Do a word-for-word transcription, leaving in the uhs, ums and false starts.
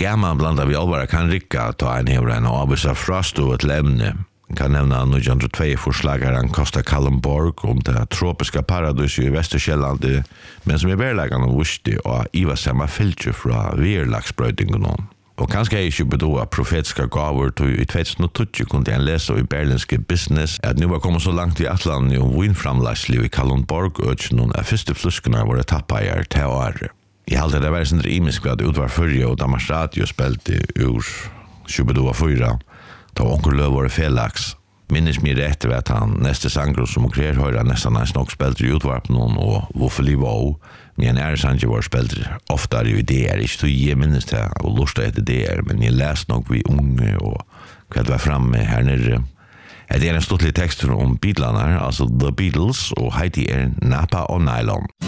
gammal blandar vi allvar kan rycka ta en hevra en avisa frost och ett lämne. Kan nämna nittonhundratvå förslagaren Costa Kallenborg om det tropiska paradiset i Västersjälland, men som är verkligen vuxit och Iva samma fältje från verlagsbrödingen. Och kanske är ju bedo profetiska gåvor till i tjugohundratjugo kunde jag läsa i berlinske business att nu var kommit så långt i Atlanten och vinframlägsliv i Kallenborg och någon av första fluskorna var tappar till år. I allt det var sån imisk vad utvar förra och Damas Radio spelte ur tjugotvå fyra. Då onkel Löv var felax. Minns mig rätt vet han nästa sangro som och höra nästan en snock spelte utvarp någon och varför liva men är sanje var spelte ofta ju det är inte så ge minst det och lusta efter det är men jag läste nog vi unge och vad var framme här nere. Det är en stortlig text om Beatlarna, alltså The Beatles och Heidi är Napa och Nylon.